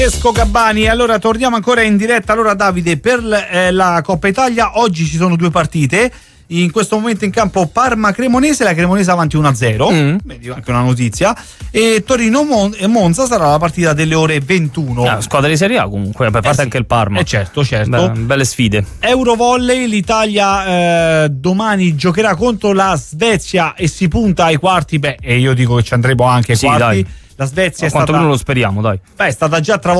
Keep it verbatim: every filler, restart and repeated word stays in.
Francesco Gabbani. Allora torniamo ancora in diretta. Allora Davide, per eh, la Coppa Italia oggi ci sono due partite. In questo momento in campo Parma-Cremonese, la Cremonese avanti uno a zero, mm. Vedi anche una notizia, e Torino-Monza sarà la partita delle ore ventuno. Ah, squadra di Serie A comunque, per parte eh sì. anche il Parma. Eh certo, certo. Be- belle sfide. Eurovolley, l'Italia eh, domani giocherà contro la Svezia e si punta ai quarti, beh, e io dico che ci andremo anche ai sì, quarti. Dai. La Svezia a è quanto stata, meno lo speriamo, dai. Beh, è stata già travolta